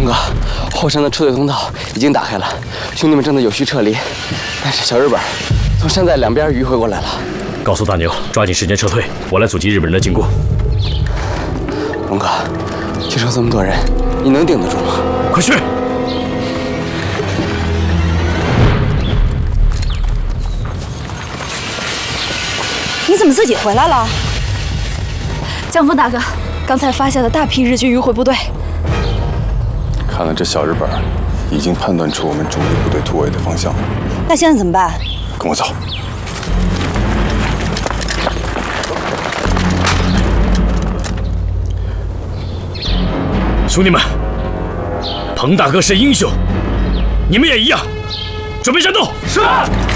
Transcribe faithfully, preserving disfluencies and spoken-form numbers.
哥，后山的撤退通道已经打开了，兄弟们正在有序撤离，但是小日本从山寨两边迂回过来了。 告诉大牛，抓紧时间撤退，我来阻击日本人的进攻。 龙哥，就剩这么多人，你能顶得住吗？ 快去！ 你怎么自己回来了？江峰大哥，刚才发现了大批日军迂回部队。 看来这小日本已经判断出我们主力部队突围的方向了。 那现在怎么办？ 跟我走。 兄弟们，彭大哥是英雄，你们也一样，准备战斗！是。